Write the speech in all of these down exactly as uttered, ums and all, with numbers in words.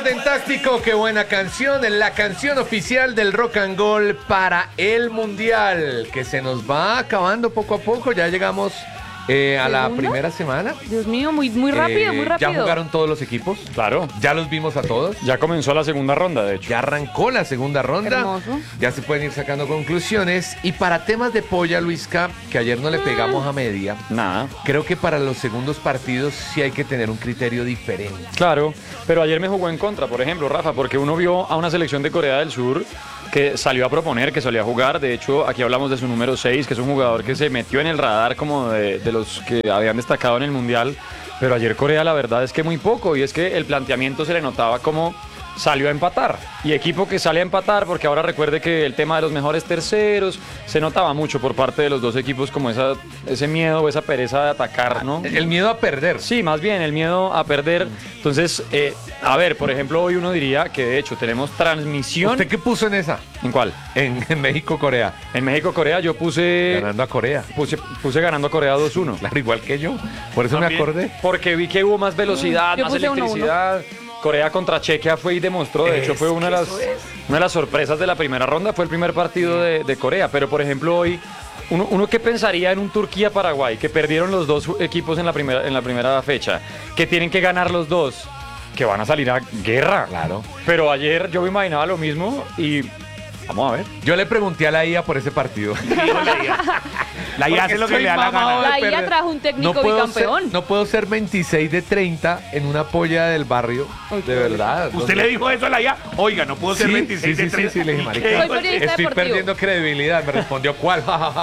Orden Táctico, qué buena canción, la canción oficial del Rock and Roll para el Mundial, que se nos va acabando poco a poco, ya llegamos eh, a la primera semana. Dios mío, muy, muy rápido, Eh, muy rápido. Ya jugaron todos los equipos, Claro. ya los vimos a todos, Ya comenzó la segunda ronda, de hecho. ya arrancó la segunda ronda, Hermoso. ya se pueden ir sacando conclusiones. Y para temas de polla, Luisca, que ayer no le pegamos a media, Nada. creo que para los segundos partidos sí hay que tener un criterio diferente. Claro, pero ayer me jugó en contra, por ejemplo, Rafa, porque uno vio a una selección de Corea del Sur que salió a proponer, que salió a jugar. De hecho, aquí hablamos de su número seis, que es un jugador que se metió en el radar como de, de los que habían destacado en el Mundial. Pero ayer Corea la verdad es que muy poco, y es que el planteamiento se le notaba como salió a empatar. Y equipo que sale a empatar, porque ahora recuerde que el tema de los mejores terceros se notaba mucho por parte de los dos equipos, como esa, ese miedo o esa pereza de atacar, ¿no? El miedo a perder. Sí, más bien el miedo a perder. Entonces, eh, a ver, por ejemplo, hoy uno diría que de hecho tenemos transmisión. ¿Usted qué puso en esa? ¿En cuál? En, en México-Corea. En México-Corea yo puse, Ganando a Corea. puse puse ganando a Corea dos uno. Claro, igual que yo. Por eso También, me acordé. Porque vi que hubo más velocidad, Yo más puse uno a uno. electricidad. Corea contra Chequia fue y demostró, de hecho Es fue una de, que las, eso es. una de las sorpresas de la primera ronda, fue el primer partido de, de Corea. Pero por ejemplo hoy, uno, uno que pensaría en un Turquía-Paraguay, que perdieron los dos equipos en la, primera, en la primera fecha, que tienen que ganar los dos, que van a salir a guerra. Claro. Pero ayer yo me imaginaba lo mismo y vamos a ver. Yo le pregunté a la I A por ese partido. La I A hace lo que le da la mamado gana. de La I A perder. trajo un técnico puedo bicampeón. ser- no puedo ser veintiséis de treinta en una polla del barrio. Ay, De verdad. ¿Usted le dijo eso a la I A? Oiga, no puedo ser Sí, veintiséis sí, de sí, treinta. sí, le dije, ¿Y marica. qué? Soy periodista Estoy deportivo. perdiendo credibilidad. Me respondió, ¿cuál?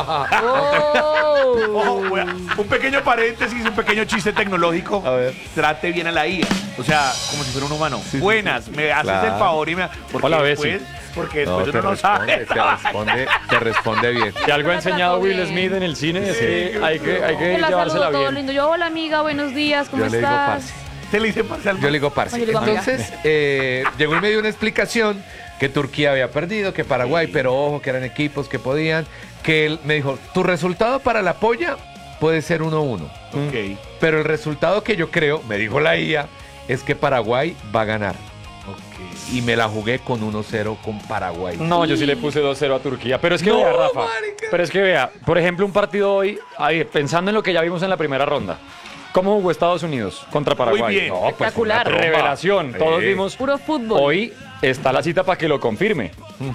Oh. Ojo, voy a- un pequeño paréntesis, un pequeño chiste tecnológico. A ver. Trate bien a la I A. O sea, como si fuera un humano. sí, Buenas, me haces Claro. el favor y me. Porque Hola, después, Bessie. porque No, después te uno no responde, sabe. te responde, te responde bien. Si algo ha enseñado Trato Will bien. Smith en el cine es que hay que, hay que Yo la llevársela saludo todo bien. lindo. Yo, hola amiga, buenos días, ¿cómo Yo le digo estás? parce. Te le dice parcial. Yo le digo parce. Yo le digo amiga. Entonces, eh, llegó y me dio una explicación que Turquía había perdido, que Paraguay, pero ojo, que eran equipos que podían. Que él me dijo, tu resultado para la polla puede ser uno uno. Ok. Pero el resultado que yo creo, me dijo la I A, es que Paraguay va a ganar. Y me la jugué con uno cero con Paraguay. No, yo sí le puse dos cero a Turquía. Pero es que No, vea, Rafa. marica. Pero es que vea, por ejemplo, un partido hoy, ahí, pensando en lo que ya vimos en la primera ronda. ¿Cómo jugó Estados Unidos contra Paraguay? Muy bien. No, pues, Espectacular. una tromba. Revelación. Todos Sí. vimos. Puro fútbol. Hoy está la cita para que lo confirme.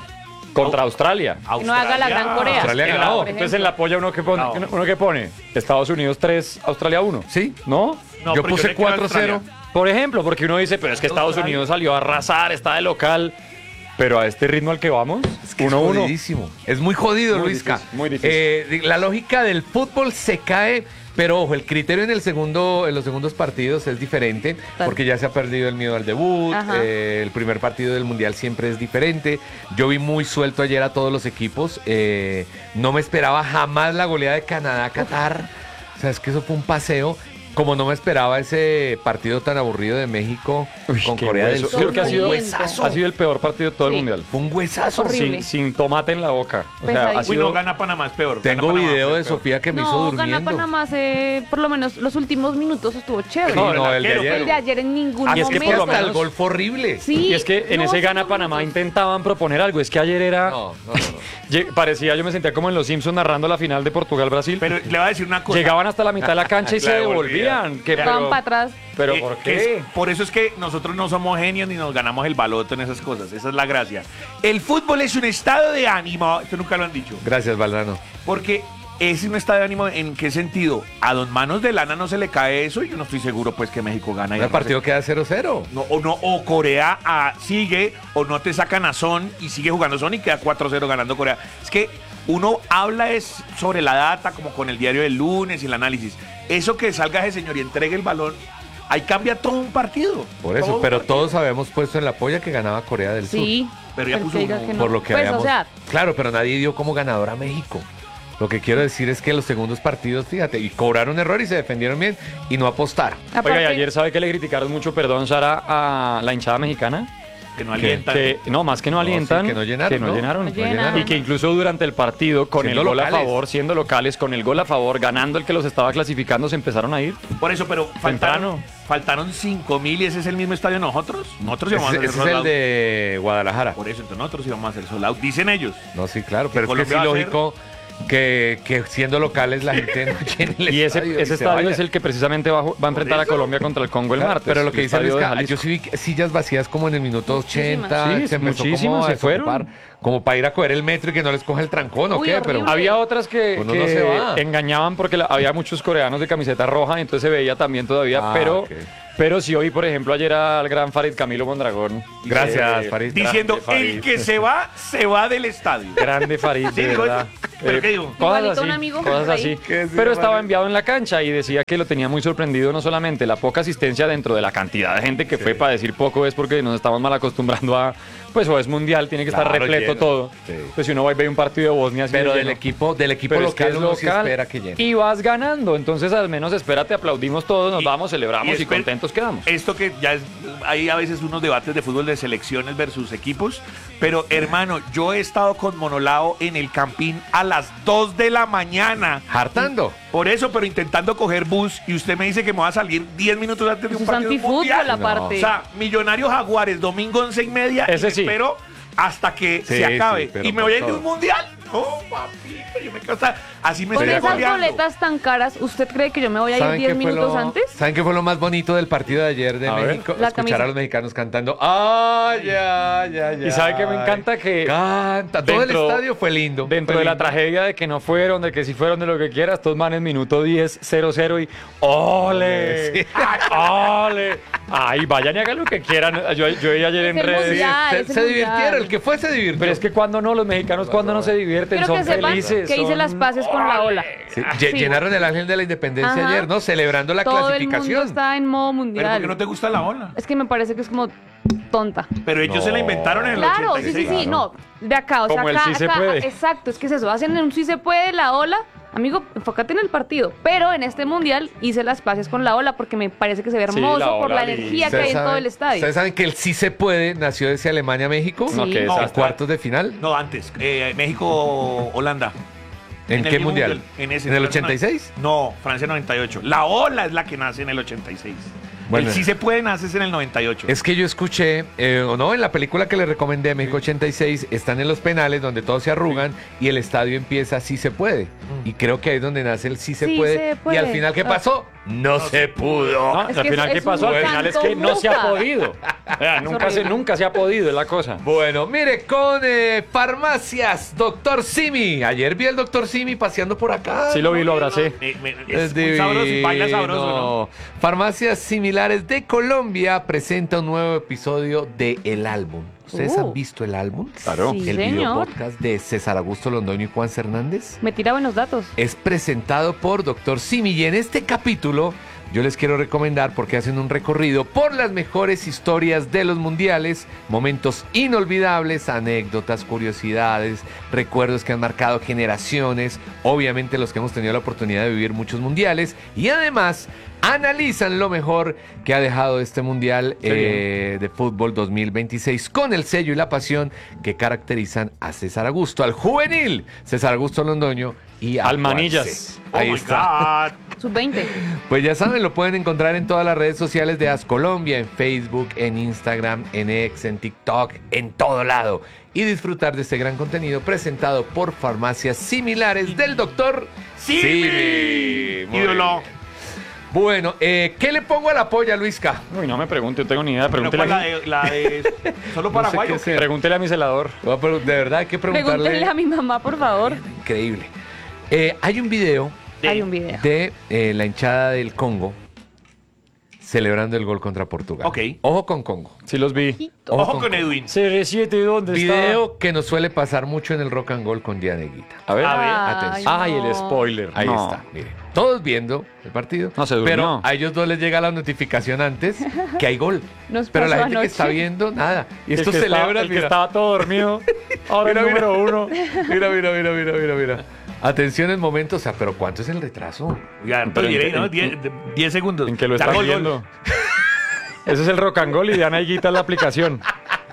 Contra Australia. Que no haga la gran Corea. Australia En la- ganó. por entonces en la polla uno que pone, No. uno que pone Estados Unidos tres, Australia uno. Sí. ¿No? No, yo pero puse le quiero a cuatro cero. Australia. Por ejemplo, porque uno dice, pero es que Estados Australia. Unidos salió a arrasar, está de local. Pero a este ritmo al que vamos, Es que uno es uno. jodidísimo. Es muy jodido, Muy Luisca. difícil, muy difícil. Eh, la lógica del fútbol se cae, pero ojo, el criterio en el segundo, en los segundos partidos es diferente, Tal. porque ya se ha perdido el miedo al debut. Ajá. eh, el primer partido del mundial siempre es diferente. Yo vi muy suelto ayer a todos los equipos. eh, no me esperaba jamás la goleada de Canadá-Qatar. O sea, es que eso fue un paseo. Como no me esperaba ese partido tan aburrido de México Uy, con qué Corea del hueso. Sur. Creo que ha Fue sido, un huesazo. ha sido el peor partido de todo Sí. el mundial. Fue un huesazo. Horrible. Sin, sin tomate en la boca. O sea, ha Pesadísimo. Uy, sido, no gana Panamá, es peor. Tengo Gana Panamá, video de es peor. Sofía que me hizo No, durmiendo. gana Panamá hace, por lo menos los últimos minutos estuvo chévere. Sí, No, no, el de arquero, ayer. El de ayer en ningún Ah, Y es momento. que por lo hasta el menos- gol fue horrible. Sí, y es que en no, ese gana cinco Panamá minutos. intentaban proponer algo. Es que ayer era. No, no, no. no. lle- Parecía, yo me sentía como en Los Simpsons narrando la final de Portugal-Brasil. Pero le voy a decir una cosa. Llegaban hasta la mitad de la cancha y La se devolvían. devolvían. Que, Van pero, para atrás. pero Eh, ¿por que qué? es- por eso es que nosotros no somos genios ni nos ganamos el baloto en esas cosas. Esa es la gracia. El fútbol es un estado de ánimo. Esto nunca lo han dicho. Gracias, Valdano. Porque es un estado de ánimo. ¿En qué sentido? A Don Manos de Lana no se le cae eso y yo no estoy seguro pues que México gana. y El no partido sé- queda cero cero. No, o no, o Corea ah, sigue, o no te sacan a Son y sigue jugando Son y queda cuatro cero ganando Corea. Es que uno habla es sobre la data, como con el diario del lunes y el análisis. Eso que salga ese señor y entregue el balón, ahí cambia todo un partido. Por eso, Todo un pero partido. todos habíamos puesto en la polla que ganaba Corea del Sur. Sí. Pero ya puso que diga uno, que no. Por lo que Pues, habíamos. o sea, Claro, pero nadie dio como ganador a México. Lo que quiero decir es que los segundos partidos, fíjate, y cobraron error y se defendieron bien y no apostaron. Oiga, y aparte, ayer, ¿sabe que le criticaron mucho, perdón, Sara, a la hinchada mexicana? Que no alientan. Que, no, más que no alientan. sí, que no llenaron, ¿no? llenaron. No llenaron. Y que incluso durante el partido, con Siendo el gol locales. a favor, siendo locales, con el gol a favor, ganando el que los estaba clasificando, se empezaron a ir. Por eso, pero faltaron, Temprano. faltaron cinco mil y ese es el mismo estadio de nosotros. Nosotros Ese, íbamos a hacer ese es sold el out. de Guadalajara. Por eso, entonces nosotros íbamos a hacer sold out. Dicen ellos. No, sí, claro, pero es que Colombia sí va a ser- lógico que, que siendo locales la gente no llene el Y ese, estadio ese se estadio vaya. es el que precisamente va, a ju- va a enfrentar a eso. Colombia contra el Congo el Claro, martes. pero lo que el dice estadio de Luisca, Jalisco. yo sí vi que sillas vacías como en el minuto ochenta, Sí, se empezó muchísimas, como a se fueron. desocupar, como para ir a coger el metro y que no les coge el trancón o Uy, qué, pero horrible. Había otras que, Uno que no se va. engañaban porque la- había muchos coreanos de camiseta roja, entonces se veía también todavía, Ah, pero, ok. pero sí oí, por ejemplo, ayer al gran Farid Camilo Mondragón. Gracias, Eh, Farid. Diciendo, Grande Farid. el que se va, se va del estadio. Grande Farid, Sí, de digo, verdad. ¿pero Eh, qué digo? Cosas Igualito así, un amigo cosas por ahí. así. ¿Qué es Pero eso, estaba Farid? enviado en la cancha y decía que lo tenía muy sorprendido no solamente la poca asistencia dentro de la cantidad de gente que fue, para decir poco es porque nos estamos mal acostumbrando a, pues o es mundial, tiene que estar Claro, repleto lleno. todo. Sí. Pues si uno va y ve un partido de Bosnia así pero de del lleno. equipo, del equipo Pero es que local es uno sí local espera que llene. y vas ganando, entonces al menos espérate, aplaudimos todos, nos Y- vamos, celebramos y, esper- contentos quedamos. Esto que ya es, hay a veces unos debates de fútbol de selecciones versus equipos, pero hermano, yo he estado con Monolao en el Campín a las dos de la mañana. Hartando. Por eso, pero intentando coger bus y usted me dice que me va a salir diez minutos antes de Eso un es partido antifútbol mundial. aparte. O sea, Millonarios Jaguares, domingo once y media. Ese y sí. Espero hasta que Sí, se acabe. sí, pero y me por voy a ir de todo. un mundial. No, papito, yo me quedo hasta- así me Con estoy esas goleando. boletas tan caras, ¿usted cree que yo me voy a ir ¿Saben diez qué fue minutos lo- antes? ¿Saben qué fue lo más bonito del partido de ayer de A ver. México? La Escuchar camisa. a los mexicanos cantando. ¡Ay, ay, ay! Y sabe que me ay". encanta que Canta. Todo el dentro- estadio fue lindo. Dentro fue de la lindo. tragedia de que no fueron, de que si fueron, de lo que quieras, estos manes minuto diez, cero cero y ¡ole! Sí. ¡Ole! Ay, vayan y hagan lo que quieran. Yo, yo vi ayer en Es el redes. mundial. Se, es el se mundial. divirtieron. El que fue se divirtió. Pero es que cuando no, los mexicanos cuando no se divierten, Quiero son que sepan felices. que hice son- las paces con la ola. Sí, lle- Sí. Llenaron el Ángel de la Independencia Ajá. ayer, ¿no? Celebrando la Todo el mundo clasificación. está en modo Pero ¿por mundial. qué no te gusta la ola? Es que me parece que es como tonta. Pero ellos No. se la inventaron en el Claro, sí, ochenta y sí, seis. sí, no, de acá, o sea, Como el acá, sí se acá, puede. exacto, es que es eso, hacen un sí se puede la ola, amigo, enfócate en el partido, pero en este mundial hice las paces con la ola porque me parece que se ve Sí, hermoso la por ola la linda. energía que ¿Ustedes hay en todo saben- el estadio. Ustedes saben que el sí se puede nació desde Alemania-México. No, Sí. que No, En desastre. cuartos de final. No, antes. Eh, México-Holanda. ¿En, el qué mismo mundial? En, ese, ¿En el Francia ochenta y seis? No, Francia noventa y ocho. La ola es la que nace en el ochenta y seis. Bueno. el sí se puede nace en el noventa y ocho. Es que yo escuché, eh, o no, en la película que le recomendé, México ochenta y seis, están en los penales donde todos se arrugan y el estadio empieza sí se puede. Y creo que ahí es donde nace el sí se, Sí puede. se Y puede. al final, ¿qué Ah. pasó? No, se pudo. No, Es al que final, es- ¿qué es un pasó? Al final es que no se ha canto podido. Vea, nunca, se, horrible. nunca se ha podido, es la cosa. Bueno, mire, con eh, farmacias, doctor Simi. Ayer vi al doctor Simi paseando por acá. Sí lo vi, lo abracé. Me- me- Es es muy sabroso y baila sabroso, ¿no? divino. Farmacias Similares de Colombia presenta un nuevo episodio de El Álbum. ¿Ustedes Uh. han visto el álbum? Claro. Sí, El señor. video podcast de César Augusto Londoño y Juan Hernández Me tira buenos datos. es presentado por doctor Simi y en este capítulo yo les quiero recomendar porque hacen un recorrido por las mejores historias de los mundiales, momentos inolvidables, anécdotas, curiosidades, recuerdos que han marcado generaciones, obviamente los que hemos tenido la oportunidad de vivir muchos mundiales y además analizan lo mejor que ha dejado este mundial eh, de fútbol dos mil veintiséis con el sello y la pasión que caracterizan a César Augusto, al juvenil César Augusto Londoño y a Al Juan Manillas. C. Oh Ahí my está. God. Sub veinte. Pues ya saben, lo pueden encontrar en todas las redes sociales de As Colombia, en Facebook, en Instagram, en X, en TikTok, en todo lado. Y disfrutar de este gran contenido presentado por farmacias similares del doctor Simi. Muy Ídolo. bien. Bueno, eh, ¿qué le pongo a la polla, Luisca? Uy, no me pregunte, no tengo ni idea. Pero Pregúntele, ¿cuál a, la mi, de, la de solo No sé Paraguay qué o qué? hacer. pregúntele a mi celador. No, pero de verdad hay que preguntarle. Pregúntenle a mi mamá, por favor. Increíble. Eh, hay un video De- Hay un video. de eh, la hinchada del Congo celebrando el gol contra Portugal. Ok. Ojo con Congo. Sí los vi. Ojo con con Edwin. C R siete, ¿dónde Video está? que nos suele pasar mucho en el rock and roll con Dianeguita. A ver. A ver, atención. Ay, el no. spoiler. Ahí No. está, miren. Todos viendo el partido. No, se durmió. Pero a ellos dos les llega la notificación antes que hay gol. Nos Pero la pasó gente que anoche. está viendo, nada. Y El estos que estaba- celebran, el que mira. estaba todo dormido. Ahora Mira, el mira. número uno. Mira, mira, mira, mira, mira, mira. Atención en momentos, o sea, pero ¿cuánto es el retraso? Ya, Pero pero diré, en- ¿no? en- diez diez segundos. En que lo Ya, están gol, gol. viendo. Ese es el rock and roll y Diana Higuita es la aplicación.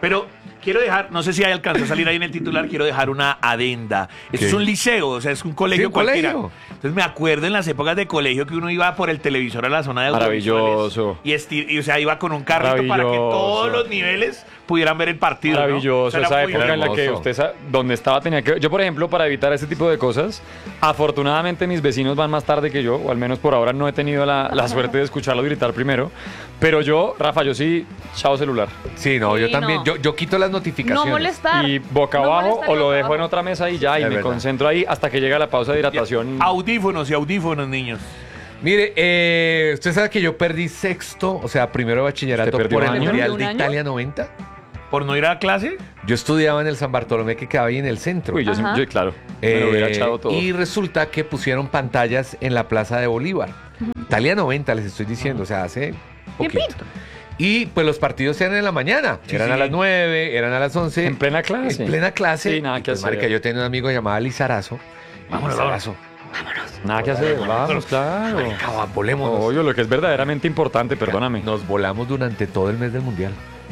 Pero quiero dejar, no sé si alcanzó a salir ahí en el titular, quiero dejar una adenda. Esto ¿Qué? es un liceo, o sea, es un colegio Sí, un cualquiera. colegio. Entonces me acuerdo en las épocas de colegio que uno iba por el televisor a la zona de Maravilloso. audiovisuales Y, esti- y o sea, iba con un carrito para que Maravilloso. todos los niveles pudieran ver el partido. ¿no? Maravilloso, Eso era esa muy época en la que hermoso. usted sa- donde estaba tenía que... Yo, por ejemplo, para evitar ese tipo de cosas, afortunadamente mis vecinos van más tarde que yo, o al menos por ahora no he tenido la, la suerte de escucharlo gritar primero, pero yo, Rafa, yo sí, chao celular. Sí, no, Sí, yo también. no. Yo, yo quito las notificaciones. No molestar. Y boca No abajo molestar o y lo boca dejo en abajo. otra mesa y ya, y Es me verdad. concentro ahí hasta que llega la pausa de hidratación. Audífonos y audífonos, niños. Mire, eh, usted sabe que yo perdí sexto, o sea, primero de bachillerato ¿Usted perdió por un el año? Mundial ¿Un de año? Italia noventa. ¿Por no ir a clase? Yo estudiaba en el San Bartolomé que quedaba ahí en el centro. Uy, yo, sí- Ajá. yo, claro, me lo hubiera Eh, echado todo. Y resulta que pusieron pantallas en la Plaza de Bolívar. Italia noventa, les estoy diciendo, o sea, hace poquito. Tiempito. Y pues los partidos eran en la mañana. Sí, eran sí. a las nueve, eran a las once. En plena clase. En plena clase. Sí, nada Y, que pues, hacer. marica, yo tenía un amigo llamado Lizarazo. Vámonos, Lizarazo. Nada que hacer, vamos, claro. Marica, volémonos. Obvio, lo que es verdaderamente importante, perdóname. Nos volamos durante todo el mes del mundial.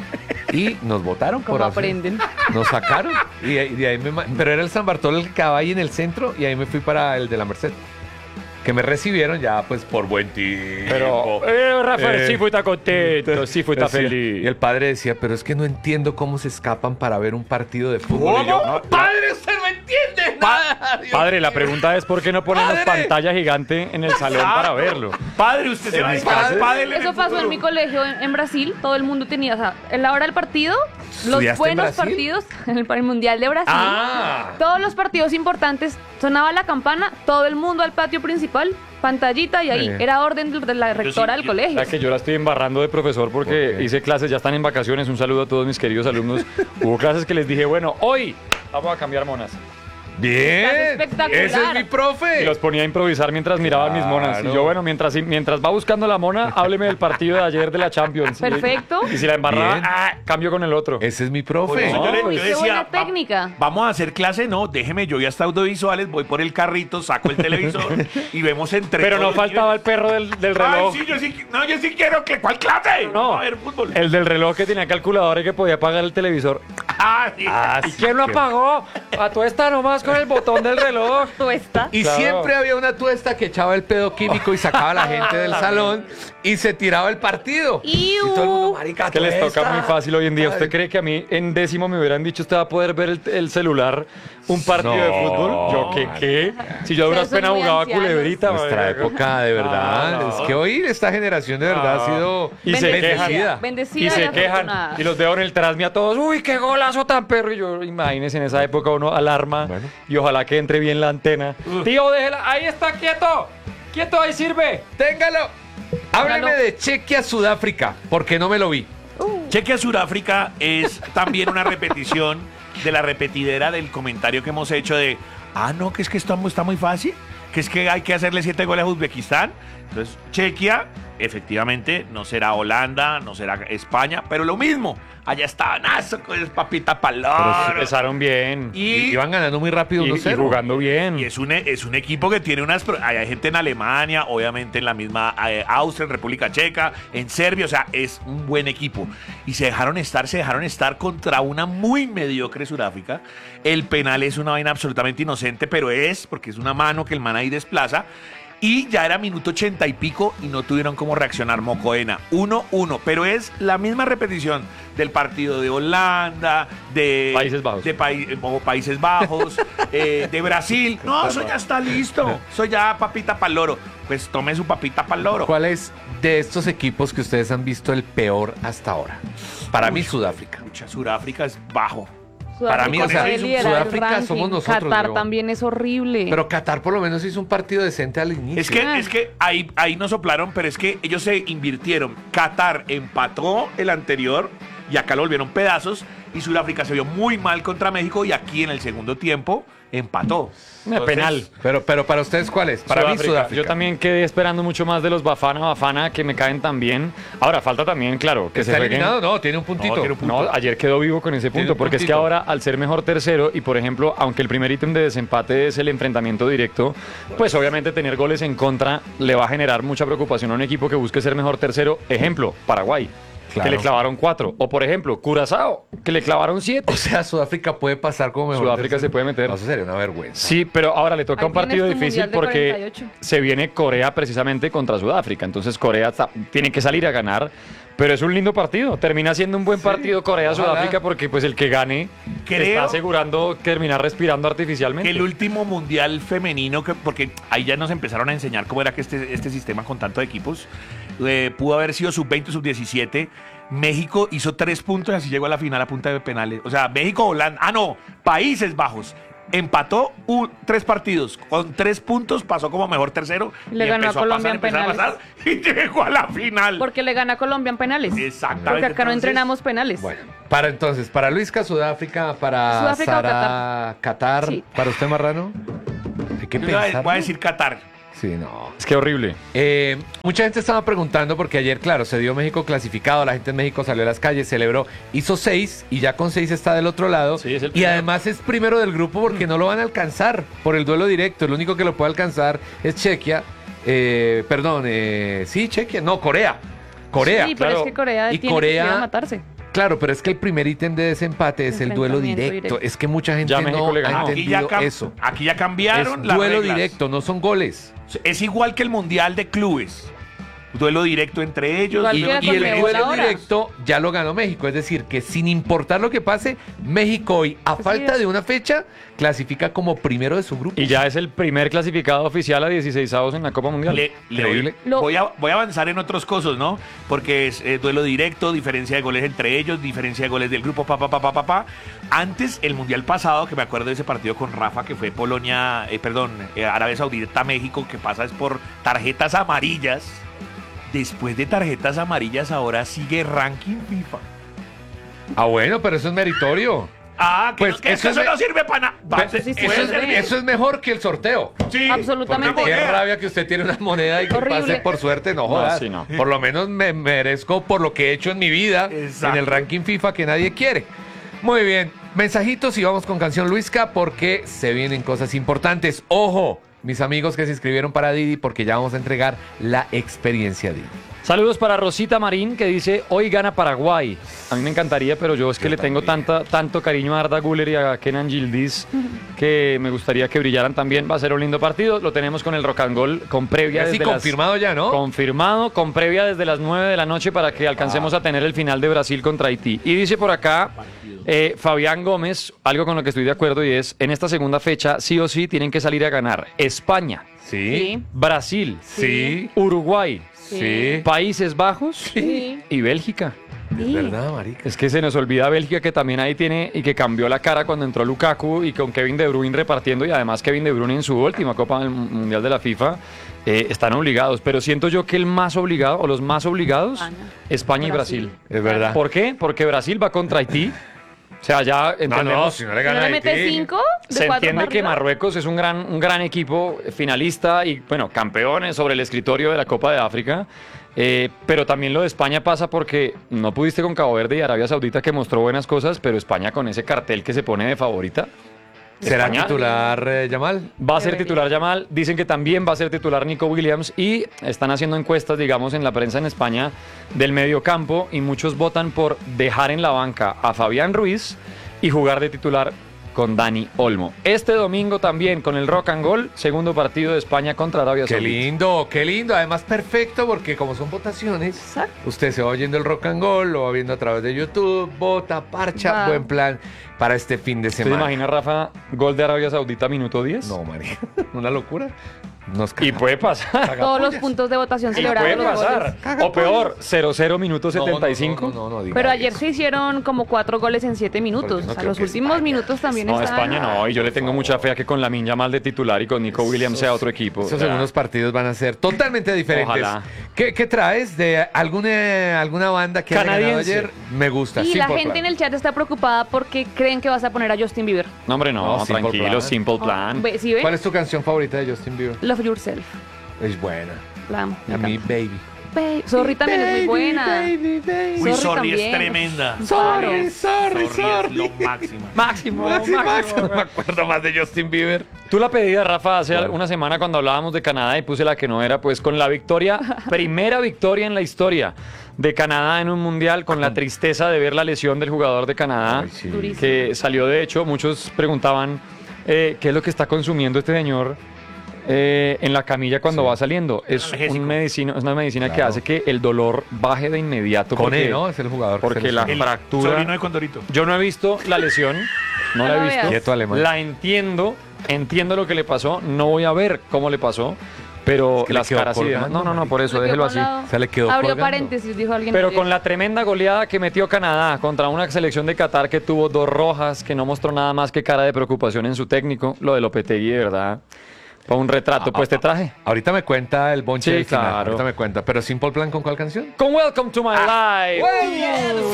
Y nos votaron por Como hacer- aprenden. Nos sacaron. Y, de- y de ahí me ma- pero era el San Bartolo el que quedaba ahí en el centro. Y ahí me fui para el de la Merced. Que me recibieron ya, pues, por buen tiempo. Pero, eh, Rafael, Eh, sí fui tan contento, sí fui tan Decía- feliz. Y el padre decía, pero es que no entiendo cómo se escapan para ver un partido de fútbol. Y yo, ¿Cómo? padre, usted no entiende nada. Dios Padre, la mío". pregunta es ¿por qué no ponemos ¡Padre! pantalla gigante en el salón para verlo? Padre, usted se va a disparar. Padre, en el Eso pasó en futuro. mi colegio en, en Brasil. Todo el mundo tenía, o sea, en la hora del partido, los ¿Estudiaste en buenos Brasil? partidos, en el, para el Mundial de Brasil. Ah. Todos los partidos importantes, sonaba la campana, todo el mundo al patio principal, pantallita y ahí Sí. era orden de la rectora sí, del yo- colegio. O sea que yo la estoy embarrando de profesor porque ¿Por qué? hice clases, ya están en vacaciones. Un saludo a todos mis queridos alumnos. Hubo clases que les dije, bueno, hoy vamos a cambiar monas. Bien. Estás espectacular. Ese es mi profe. Y los ponía a improvisar mientras miraban mis monas. Y Claro. yo, bueno, mientras, mientras va buscando la mona, hábleme del partido de ayer de la Champions. Perfecto. Y, y si la embarraba, Bien. ah, cambio con el otro. Ese es mi Por profe. eso yo le- Uy, yo qué decía, buena va- técnica. Vamos a hacer clase, no, déjeme, yo ya está audiovisuales, voy por el carrito, saco el televisor y vemos entre Pero no todos los faltaba el niveles. perro del, del Ay, reloj. sí, yo sí, no, yo sí quiero que, ¿cuál clase? No, a ver fútbol. el del reloj que tenía calculadora y que podía apagar el televisor. Ah, sí. ¿Y quién lo apagó? A tú está nomás con el botón del reloj. Tú está. Y Claro. siempre había una tuesta que echaba el pedo químico y sacaba a la gente del salón y se tiraba el partido. Iu. Y todo el mundo, marica, Es que les tuesta. toca muy fácil hoy en día. ¿Usted Ay. cree que a mí en décimo me hubieran dicho usted va a poder ver el, el celular un partido No. de fútbol? Yo, ¿qué? ¿Qué? Si yo a duras Ustedes son penas muy jugaba ancianos. culebrita. Nuestra marica. época, de verdad. Ah, no. Es que hoy esta generación de verdad ha sido Y se Bendecida, quejan. bendecida Y se y quejan. afortunada. Y los veo en el trasmi a todos. Uy, qué golazo tan perro. Y yo, imagínense, en esa época uno alarma. Bueno. Y ojalá que entre bien la antena. Tío, déjela. Ahí está, quieto. Quieto, ahí sirve. Téngalo. Hábleme Hágalo. de Chequia, Sudáfrica, porque no me lo vi. Chequia Sudáfrica es también una repetición de la repetidera del comentario que hemos hecho de, ah, no, que es que esto está muy fácil, que es que hay que hacerle siete goles a Uzbekistán. Entonces, Chequia, efectivamente, no será Holanda, no será España, pero lo mismo. Allá está Nazo con el papita Pero palor. empezaron bien. Y Y, iban ganando muy rápido Y, uno y cero. jugando bien. y es, un, es un equipo que tiene unas... pro- Hay hay gente en Alemania, obviamente en la misma eh, Austria, en República Checa, en Serbia, o sea, es un buen equipo. Y se dejaron estar, se dejaron estar contra una muy mediocre Sudáfrica. El penal es una vaina absolutamente inocente, pero es, porque es una mano que el man ahí desplaza. Y ya era minuto ochenta y pico y no tuvieron cómo reaccionar. Mocoena, uno uno. Pero es la misma repetición del partido de Holanda, de Países Bajos. de Pai- o Países Bajos, eh, de Brasil. No, eso ya está listo. Eso ya papita pa'l loro. Pues tome su papita pa'l loro. ¿Cuál es de estos equipos que ustedes han visto el peor hasta ahora? Para mí, Uy, Sudáfrica. Pucha, Sudáfrica es bajo. Para mí, o sea, puede liderar el Sudáfrica ranking. somos nosotros, Qatar yo. también es horrible. Pero Qatar por lo menos hizo un partido decente al inicio. Es que, Ah. es que ahí, ahí nos soplaron, pero es que ellos se invirtieron. Qatar empató el anterior y acá lo volvieron pedazos. Y Sudáfrica se vio muy mal contra México y aquí en el segundo tiempo empató. Una Entonces, penal. Pero, pero para ustedes, ¿cuál es? Para mí, Sudáfrica. Yo también quedé esperando mucho más de los Bafana Bafana que me caen tan bien. Ahora falta también, claro, que ¿Está se jueguen. eliminado? No, tiene un puntito. No, tiene un punto. No, ayer quedó vivo con ese Tiene punto, un porque es que puntito. ahora, al ser mejor tercero, y por ejemplo, aunque el primer ítem de desempate es el enfrentamiento directo, pues obviamente tener goles en contra le va a generar mucha preocupación a un equipo que busque ser mejor tercero. Ejemplo, Paraguay. Claro. que le clavaron cuatro. O por ejemplo, Curazao, que le clavaron siete. O sea, Sudáfrica puede pasar como mejor. Sudáfrica se puede meter. No, eso sería una vergüenza. Sí, pero ahora le toca Ahí un partido tienes tu difícil Mundial de porque cuarenta y ocho. se viene Corea precisamente contra Sudáfrica. Entonces Corea está- tiene que salir a ganar. Pero es un lindo partido. Termina siendo un buen partido Corea-Sudáfrica porque pues el que gane Creo- está asegurando terminar respirando artificialmente. Que el último mundial femenino, que, porque ahí ya nos empezaron a enseñar cómo era que este, este sistema con tanto de equipos, eh, pudo haber sido sub veinte, sub diecisiete. México hizo tres puntos y así llegó a la final a punta de penales. O sea, México, Holanda, ah no, Países Bajos. Empató un- tres partidos. Con tres puntos pasó como mejor tercero. Le ganó a empezó Colombia en pasar, empezó a penales. pasar, y llegó a la final. Porque le gana a Colombia en penales. Exactamente. Porque acá no Entonces, entrenamos penales. Bueno, para entonces, para Luisca, Sudáfrica, para Sudáfrica o Sara, Qatar. Sí. ¿Para usted, Marrano? Hay que yo voy a- pensar. voy a decir Qatar. Sí, no. Es que horrible. Eh, mucha gente estaba preguntando porque ayer, claro, se dio México clasificado, la gente en México salió a las calles, celebró, hizo seis y ya con seis está del otro lado. Sí, es el y primero. además es primero del grupo porque no lo van a alcanzar por el duelo directo. El único que lo puede alcanzar es Chequia. Eh, perdón, eh, sí, Chequia. No, Corea. Corea. Sí, pero claro. es que Corea Y tiene Corea- que ir a matarse. Claro, pero es que el primer ítem de desempate es el duelo Enfrentamiento directo. directo. Es que mucha gente Ya México no le ganó. ha Aquí ya, entendido cam- eso. aquí ya Es cambiaron las duelo reglas. directo, no son goles. Es igual que el Mundial de Clubes. Duelo directo entre ellos. Igual Y, queda y con el Nebula duelo ahora. directo ya lo ganó México. Es decir, que sin importar lo que pase, México hoy, a Así falta es. de una fecha, clasifica como primero de su grupo. Y ya es el primer clasificado oficial a dieciséis avos en la Copa Mundial. Le- le Increíble. voy, Lo- voy a, voy a avanzar en otros cosas, ¿no? Porque es eh, duelo directo, diferencia de goles entre ellos, diferencia de goles del grupo, pa, pa, pa, pa, pa, pa. Antes, el Mundial pasado, que me acuerdo de ese partido con Rafa, que fue Polonia, eh, perdón, eh, Arabia Saudita, México, que pasa es por tarjetas amarillas. Después de tarjetas amarillas, ahora sigue ranking FIFA. Ah, bueno, pero eso es meritorio. Ah, que, Pues no, que eso eso, es me- no sirve para nada. Pero sí, sí, eso, sí, es, sí. eso es mejor que el sorteo. Sí, Absolutamente. porque Qué moneda. rabia que usted tiene una moneda y que Horrible. pase por suerte, no jodas. sí, no. Por lo menos me merezco por lo que he hecho en mi vida Exacto. en el ranking FIFA que nadie quiere. Muy bien, mensajitos y vamos con canción Luisca porque se vienen cosas importantes. Ojo, mis amigos que se inscribieron para Didi porque ya vamos a entregar la experiencia Didi. Saludos para Rosita Marín que dice, hoy gana Paraguay. A mí me encantaría, pero yo es que Yo le tengo también. tanta, tanto cariño a Arda Güler y a Kenan Gildiz que me gustaría que brillaran también. Va a ser un lindo partido. Lo tenemos con el Rock and Goll, con previa Así desde las- confirmado ya, ¿no? Confirmado, con previa desde las nueve de la noche para que alcancemos a tener el final de Brasil contra Haití. Y dice por acá eh, Fabián Gómez, algo con lo que estoy de acuerdo y es, en esta segunda fecha sí o sí tienen que salir a ganar España, Sí. Brasil, Sí. Uruguay, Sí. Países Bajos Sí. y Bélgica. Es verdad, marica. Es que se nos olvida Bélgica que también ahí tiene y que cambió la cara cuando entró Lukaku y con Kevin De Bruyne repartiendo y además Kevin De Bruyne en su última Copa del Mundial de la FIFA eh, están obligados, pero siento yo que el más obligado o los más obligados España. España y Brasil. Brasil. Es verdad. ¿Por qué? Porque Brasil va contra Haití. O sea, ya No, entendemos. no, si no le ¿No gana le a mete Haití. cinco? ¿De Se cuatro entiende para que arriba? Marruecos es un gran, un gran equipo finalista y, bueno, campeones sobre el escritorio de la Copa de África. Eh, pero también lo de España pasa porque no pudiste con Cabo Verde y Arabia Saudita que mostró buenas cosas, pero España con ese cartel que se pone de favorita. ¿Será España titular eh, Yamal? Va a ser Debería. titular Yamal, dicen que también va a ser titular Nico Williams y están haciendo encuestas, digamos, en la prensa en España del mediocampo y muchos votan por dejar en la banca a Fabián Ruiz y jugar de titular con Dani Olmo. Este domingo también con el Rock and Goll, segundo partido de España contra Arabia Qué Saudita. lindo, qué lindo. Además, perfecto porque como son votaciones, Exacto. usted se va oyendo el rock and roll, lo va viendo a través de YouTube, vota, parcha, Va. buen plan para este fin de ¿Se semana. imagina, Rafa, gol de Arabia Saudita minuto diez? No, María. Una locura. Nos Y cagamos. puede pasar. Todos los puntos de votación Y celebrados. puede los goles. pasar. O peor, cero cero minuto No, no, setenta y cinco. No, no, no, no diga Pero ayer eso. se hicieron como cuatro goles en siete minutos. Porque no O sea, creo los que últimos España- minutos también No, estaban- España no, y yo le tengo mucha fe a que con la Yamal de titular y con Nico Williams sea otro equipo. Esos O sea, segundos partidos van a ser totalmente diferentes. Ojalá. ¿Qué, qué traes de alguna, alguna banda que haya ganado Canadiense. ayer? Me gusta. Y la Simple gente Plan. en el chat está preocupada porque creen que vas a poner a Justin Bieber. No, hombre, no, No, Simple tranquilo, Plan. Simple Plan. Oh, ve- ¿Sí ve? ¿Cuál es tu canción favorita de Justin Bieber? Love Yourself. Es buena. La amo. me A mí, encanta. Baby. baby. Sorry también es muy buena. Baby, baby. Uy, Sorry Sorry es también. tremenda. Sorry, sorry, Sorry sorry. es lo máximo. Máximo, Maxi, máximo. Maxi. No me acuerdo más de Justin Bieber. Tú la pedías, Rafa, hace ¿Cuál? una semana cuando hablábamos de Canadá y puse la que no era, pues con la victoria, primera victoria en la historia de Canadá en un mundial, con la tristeza de ver la lesión del jugador de Canadá, Ay, sí. Durísimo. que salió de hecho, muchos preguntaban eh, qué es lo que está consumiendo este señor eh, en la camilla cuando Sí. va saliendo. Es, Analgésico. un medicina, es una medicina que Claro. hace que el dolor baje de inmediato. Con porque, él, ¿no? Es el jugador. que porque se la lesionó. El fractura... sobrino de Condorito. Yo no he visto la lesión, no No la he la visto. veas. Quieto, alemán. La entiendo, entiendo lo que le pasó, no voy a ver cómo le pasó, pero Es que le las quedó caras y demás. colgando, No, no, no, marica. por eso, Le quedó déjelo así. colgado. Se le quedó Abrió colgando. paréntesis, dijo alguien. Pero ayer. con la tremenda goleada que metió Canadá contra una selección de Qatar que tuvo dos rojas, que no mostró nada más que cara de preocupación en su técnico, lo de Lopetegui, de verdad, fue un retrato. Pues te traje. Ahorita me cuenta el bonche Sí, del final. claro. Ahorita me cuenta. Pero Simple Plan, ¿con cuál canción? Con Welcome to My Life.